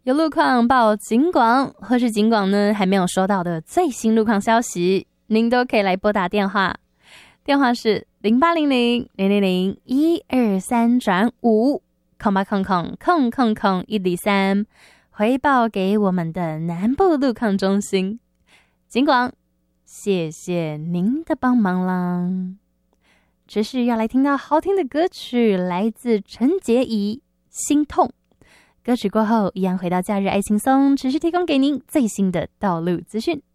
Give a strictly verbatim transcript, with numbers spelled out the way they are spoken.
有路况报警广，或是警广呢还没有收到的最新路况消息，您都可以来拨打电话，电话是零八零零零零零一二三转五空八空空空空空一零三，回报给我们的南部路况中心。警广，谢谢您的帮忙啦。这是要来听到好听的歌曲，来自陈洁仪《心痛》。歌曲过后，一样回到假日爱轻松，持续提供给您最新的道路资讯。